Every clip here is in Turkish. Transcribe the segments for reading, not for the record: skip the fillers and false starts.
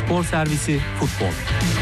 Spor Servisi Futbol.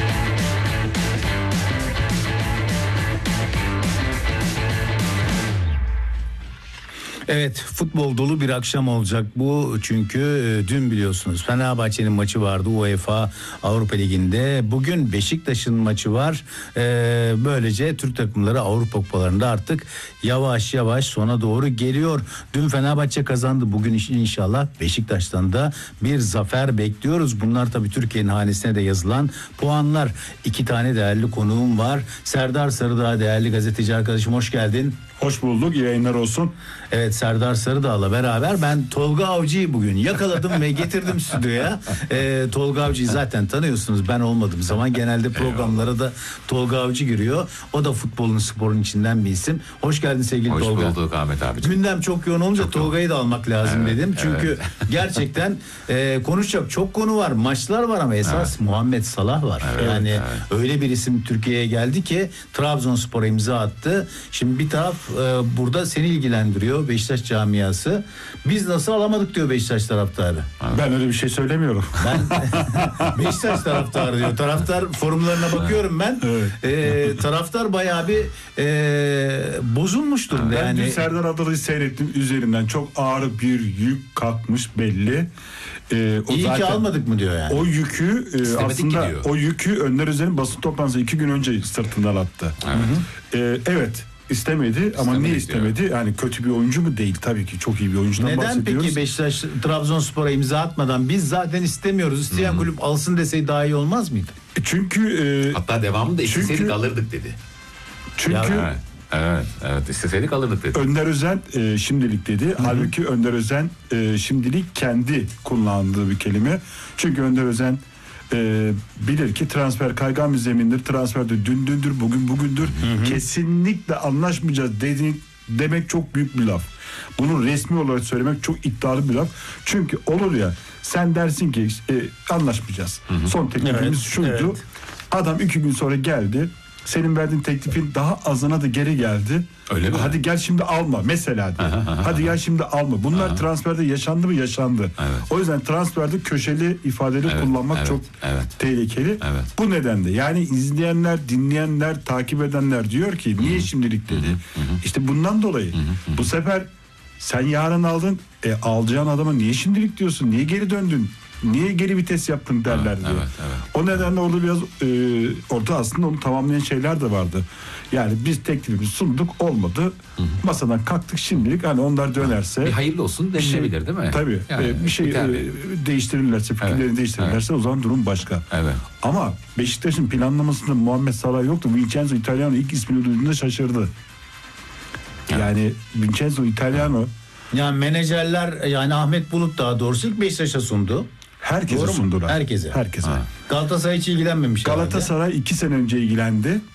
Evet, futbol dolu bir akşam olacak bu, çünkü dün biliyorsunuz Fenerbahçe'nin maçı vardı UEFA Avrupa Ligi'nde. Bugün Beşiktaş'ın maçı var. Böylece Türk takımları Avrupa kupalarında artık yavaş yavaş sona doğru geliyor. Dün Fenerbahçe kazandı. Bugün inşallah Beşiktaş'tan da bir zafer bekliyoruz. Bunlar tabii Türkiye'nin hanesine de yazılan puanlar. 2 tane değerli konuğum var. Serdar Sarıdağ, değerli gazeteci arkadaşım, hoş geldin. Hoş bulduk, iyi yayınlar olsun. Evet, Serdar Sarıdağ'la beraber ben Tolga Avcı'yı bugün yakaladım ve getirdim stüdyoya. Tolga Avcı'yı zaten tanıyorsunuz, ben olmadığım zaman genelde programlara da Tolga Avcı giriyor. O da futbolun, sporun içinden bir isim. Hoş geldin sevgili Tolga. Hoş bulduk Ahmet abiciğim. Gündem çok yoğun olunca Tolga'yı da almak lazım dedim. Çünkü gerçekten konuşacak çok konu var, maçlar var ama esas Muhammed Salah var. Yani öyle bir isim Türkiye'ye geldi ki Trabzonspor'a imza attı. Şimdi bir taraf burada seni ilgilendiriyor, Beşiktaş camiası. Biz nasıl alamadık diyor Beşiktaş taraftarı. Ben öyle bir şey söylemiyorum. Ben Beşiktaş taraftarı diyor. Taraftar forumlarına bakıyorum ben. Taraftar bayağı bir bozulmuş durumda. Ben yani dün Serdar Adalı'yı seyrettim, üzerinden çok ağır bir yük kalkmış belli. O İyi zaten, ki almadık mı diyor yani. O yükü aslında diyor. o yükü Önder Özen'in basın toplantısı 2 gün önce sırtından attı. Evet. İstemedi ama niye istemedi? Diyor. Yani kötü bir oyuncu mu değil, tabii ki çok iyi bir oyuncudan Neden bahsediyoruz. peki Beşiktaş Trabzonspor'a imza atmadan biz zaten istemiyoruz, isteyen kulüp alsın deseydi daha iyi olmaz mıydı? Çünkü hatta devamında isteseydik alırdık dedi. Çünkü Evet isteseydik alırdık dedi. Önder Özen şimdilik dedi. Halbuki Önder Özen şimdilik kendi kullandığı bir kelime. Çünkü Önder Özen bilir ki transfer kaygan bir zemindir. Transferde dündür, bugündür. Kesinlikle anlaşmayacağız demek çok büyük bir laf. Bunu resmi olarak söylemek çok iddialı bir laf. Çünkü olur ya, sen dersin ki anlaşmayacağız. Son teklifimiz şuydu. Evet. Adam 2 gün sonra geldi. Senin verdiğin teklifin daha azına da geri geldi. Öyle mi? Hadi gel şimdi alma mesela diye. Hadi gel şimdi alma. Bunlar transferde yaşandı mı? Yaşandı. Evet. O yüzden transferde köşeli ifadeleri kullanmak çok tehlikeli. Evet. Bu nedenle yani izleyenler, dinleyenler, takip edenler diyor ki niye şimdilik dedi. İşte bundan dolayı bu sefer sen yarın aldın, alacağın adama niye şimdilik diyorsun? Niye geri döndün? Niye geri vites yaptın derler diyor. O nedenle orada biraz orada aslında onu tamamlayan şeyler de vardı. Yani biz teklifimizi sunduk, olmadı. Masadan kalktık, şimdilik hani onlar dönerse Bir hayırlı olsun denilebilir değil mi? Tabii. Yani, bir şey değiştirirlerse, fikirlerini değiştirirlerse o zaman durum başka. Evet. Ama Beşiktaş'ın planlamasında Muhammed Salah yoktu. Vincenzo Italiano ilk ismini duyduğunda şaşırdı. Yani Vincenzo Italiano Yani menajerler, yani Ahmet Bulut daha doğrusu ilk Beşiktaş'a sundu. herkese Doğru mu? sundular. Herkese. Herkese. Galatasaray hiç ilgilenmemiş. Galatasaray 2 sene önce ilgilendi.